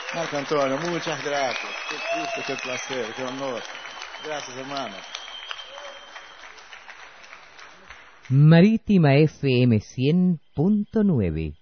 Marco Antonio, muchas gracias. Qué gusto, qué placer, qué honor. Gracias, hermano. Marítima FM 100.9